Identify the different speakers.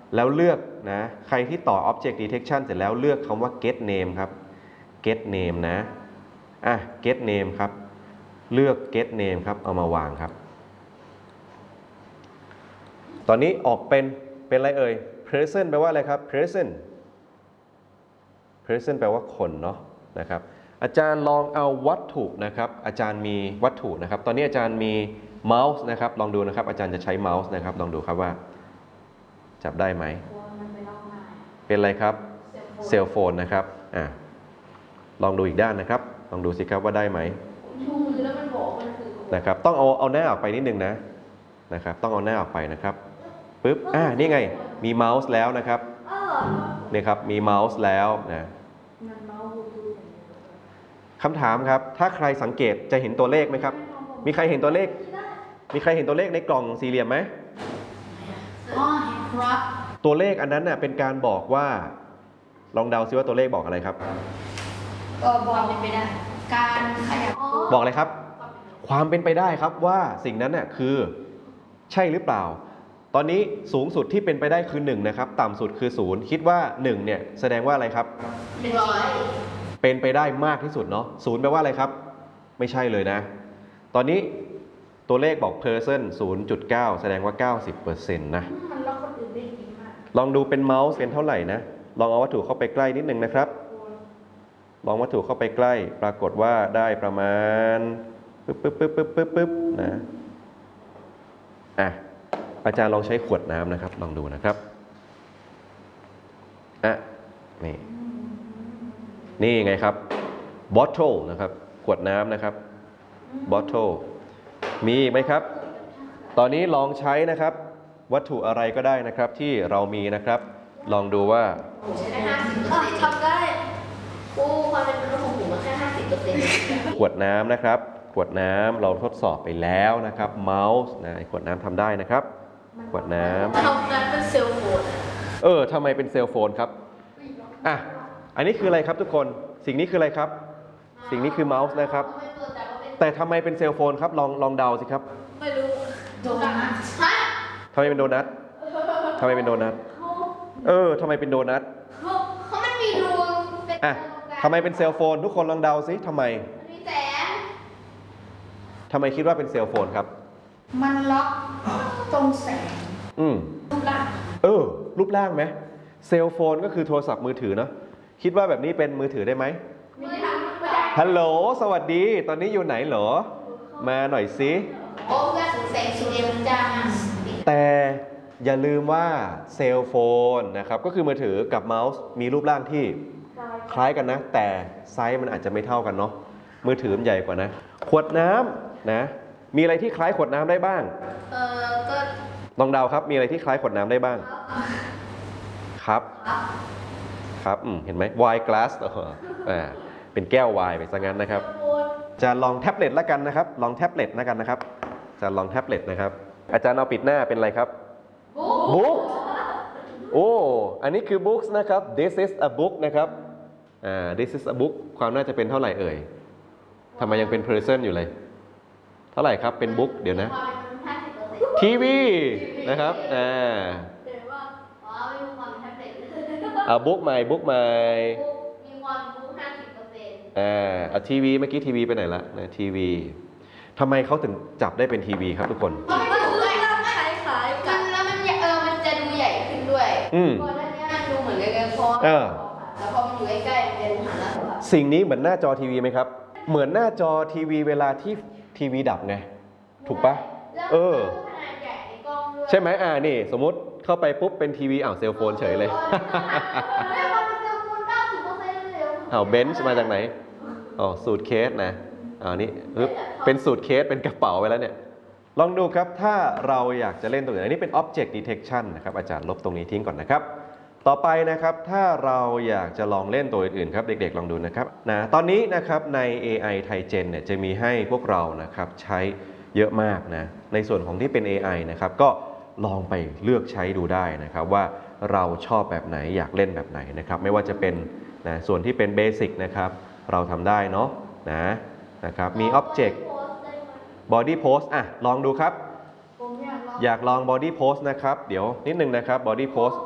Speaker 1: แล้วเลือกนะใครที่ต่อ object detection เสร็จแล้วเลือกคำว่า get name ครับ get name นะget name ครับเลือก get name ครับเอามาวางครับตอนนี้ออกเป็นอะไรเอ่ย present แปลว่าอะไรครับ present แปลว่าคนเนาะนะครับอาจารย์ลองเอาวัตถุนะครับอาจารย์มีวัตถุนะครับตอนนี้อาจารย์มีเมาส์นะครับลองดูนะครับอาจารย์จะใช้เมาส์นะครับลองดูครับว่าจับได้ไหมเป็นอะไรครับเซลโฟนนะครับลองดูอีกด้านนะครับลองดูสิครับว่าได้ไหมนะครับต้องเอาหน้าออกไปนิดนึงนะครับต้องเอาหน้าออกไปนะครับปึ๊บนี่ไงมีเมาส์แล้วนะครับนี่ครับมีเมาส์แล้วนะคำถามครับถ้าใครสังเกตจะเห็นตัวเลขไหมครับมีใครเห็นตัวเลขในกล่องสี่เหลี่ยมไหมตัวเลขอันนั้นเป็นการบอกว่าลองเดาซิว่าตัวเลขบอกอะไรครับ
Speaker 2: ก็บอกเป็นไปได้การขยับ
Speaker 1: บอกอะไรครับความเป็นไปได้ครับว่าสิ่งนั้นคือใช่หรือเปล่าตอนนี้สูงสุดที่เป็นไปได้คือ1นะครับต่ำสุดคือ0คิดว่า1เนี่ยแสดงว่าอะไรครับเป็นไปได้มากที่สุดเนาะ0แปลว่าอะไรครับไม่ใช่เลยนะตอนนี้ตัวเลขบอก person 0.9 แสดงว่า 90% นะลองดูเป็นเมาส์เป็นเท่าไหร่นะลองเอาวัตถุเข้าไปใกล้นิดนึงนะครับลองวัตถุเข้าไปใกล้ปรากฏว่าได้ประมาณปึ๊บนะอาจารย์ลองใช้ขวดน้ำนะครับลองดูนะครับนี่ไงครับ bottle นะครับขวดน้ำนะครับ bottle มีไหมครับตอนนี้ลองใช้นะครับวัตถุอะไรก็ได้นะครับที่เรามีนะครับลองดูว่า
Speaker 2: ใช้ได้50%ทำได้ความเป็นมนุษย์ของผมแค่50%
Speaker 1: ขวดน้ำนะครับขวดน้ำเราทดสอบไปแล้วนะครับเมาส์ขวดน้ำทำได้นะครับขวดน้ำ
Speaker 2: ทำนั้นเป็นเซลโฟน
Speaker 1: ทำไมเป็นเซลโฟนครับอันนี้คืออะไรครับทุกคนสิ่งนี้คืออะไรครับสิ่งนี้คือเมาส์นะครับแต่ทำไมเป็นเซลโฟนครับลองเดาสิครับ
Speaker 2: ไม่รู้โดนัท
Speaker 1: ทำไมเป็นโดนัททำไมเป็นโดนัททำไมเป็นโดนัท
Speaker 2: เขาไม่มีดวง
Speaker 1: ทำไมเป็นเซลโฟนทุกคนลองเดาสิทำไม
Speaker 2: มีแสง
Speaker 1: ทำไมคิดว่าเป็นเซลโฟนครับ
Speaker 2: มันล็อกตรงแสงรูปร่าง
Speaker 1: รูปร่างไหมเซลโฟนก็คือโทรศัพท์มือถือเนาะคิดว่าแบบนี้เป็นมือถือได้ไหมฮัลโหลสวัสดีตอนนี้อยู่ไหนเหรอมาหน่อยสิแต่อย่าลืมว่าเซลโฟนนะครับก็คือมือถือกับเมาส์มีรูปร่างที่คล้ายกันนะแต่ไซส์มันอาจจะไม่เท่ากันเนาะมือถือมันใหญ่กว่านะขวดน้ำนะมีอะไรที่คล้ายขวดน้ำได้บ้าง
Speaker 2: ก็
Speaker 1: ลองเดาครับมีอะไรที่คล้ายขวดน้ำได้บ้างครับเห็นไหม wine glass เป็นแก้วไวน์ไปซะงั้นนะครับจะลองแท็บเล็ตแล้วกันนะครับลองแท็บเล็ตแล้วกันนะครับจะลองแท็บเล็ตนะครับอาจารย์เอาปิดหน้าเป็นอะไรครับบุ๊กอันนี้คือ books นะครับ this is a book นะครับthis is a book ความน่าจะเป็นเท่าไหร่เอ่ยทำไมยังเป็น person อยู่เลยเท่าไหร่ครับเป็น book เดี๋ยวนะทีวีนะครับบุ๊กใหม่
Speaker 2: มีความรู้ 50%
Speaker 1: ทีวีเมื่อกี้ทีวีไปไหนละทีวีทำไมเขาถึงจับได้เป็นทีวีครับทุกคน
Speaker 2: มันดูคล้ายๆกันแล้วมันจะดูใหญ่ขึ้นด้วยเพราะด้านนี้ดูเหมือนกันเพราะแล้วพอมันอยู่ใกล้ๆมันจะดูหันหน้า
Speaker 1: สิ่งนี้เหมือนหน้าจอทีวีไหมครับเหมือนหน้าจอทีวีเวลาที่ทีวีดับไงถูกปะใช่ไหมนี่สมมุติเข้าไปปุ๊บเป็นทีวีเซลโฟนเฉยเลยเบนช์มาจากไหนสูตรเคสนะนี่เป็นสูตรเคสเป็นกระเป๋าไปแล้วเนี่ยลองดูครับถ้าเราอยากจะเล่นตัวไหนอันนี้เป็น object detection นะครับอาจารย์ลบตรงนี้ทิ้งก่อนนะครับต่อไปนะครับถ้าเราอยากจะลองเล่นตัวอื่นๆครับเด็กๆลองดูนะครับตอนนี้นะครับใน AI Thai Gen เนี่ยจะมีให้พวกเรานะครับใช้เยอะมากนะในส่วนของที่เป็น AI นะครับก็ลองไปเลือกใช้ดูได้นะครับว่าเราชอบแบบไหนอยากเล่นแบบไหนนะครับไม่ว่าจะเป็นส่วนที่เป็นเบสิกนะครับเราทำได้เนาะนะครับมี object body pose ลองดูครับอยากลอง body pose นะครับเดี๋ยวนิดนึงนะครับ body pose